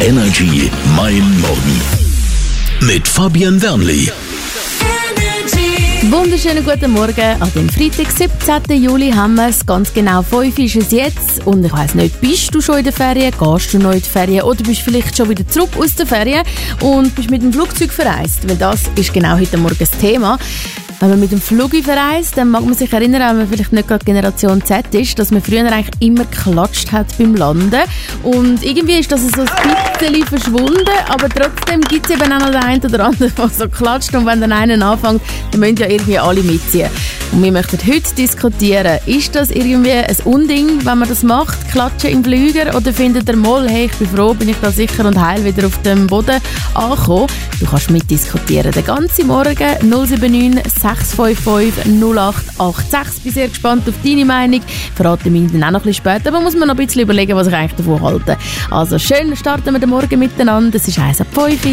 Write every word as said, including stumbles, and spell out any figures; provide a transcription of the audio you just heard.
Energy Mein Morgen mit Fabian Wernli. Wunderschönen guten Morgen. An dem Freitag, siebzehnten Juli, haben wir es. Ganz genau fünf ist es jetzt. Und ich weiss nicht, bist du schon in der Ferien? Gehst du noch in die Ferien? Oder bist du vielleicht schon wieder zurück aus der Ferien und bist mit dem Flugzeug verreist? Weil das ist genau heute Morgen das Thema. Wenn man mit dem Flug verreist, dann mag man sich erinnern, wenn man vielleicht nicht gerade Generation Z ist, dass man früher eigentlich immer geklatscht hat beim Landen. Und irgendwie ist das so ein bisschen verschwunden, aber trotzdem gibt es eben auch noch den einen oder anderen, der so klatscht. Und wenn dann einer anfängt, dann müssen ja irgendwie alle mitziehen. Und wir möchten heute diskutieren, ist das irgendwie ein Unding, wenn man das macht, klatschen im Flüger? Oder findet ihr mal, hey, ich bin froh, bin ich da sicher und heil wieder auf dem Boden angekommen? Du kannst mitdiskutieren. Den ganzen Morgen null sieben neun sechs fünf fünf null acht acht sechs. Bin sehr gespannt auf deine Meinung. Verrate mich dann auch noch ein bisschen später, aber muss man noch ein bisschen überlegen, was ich eigentlich davon halte. Also schön, starten wir den Morgen miteinander. Es ist eins ab fünf.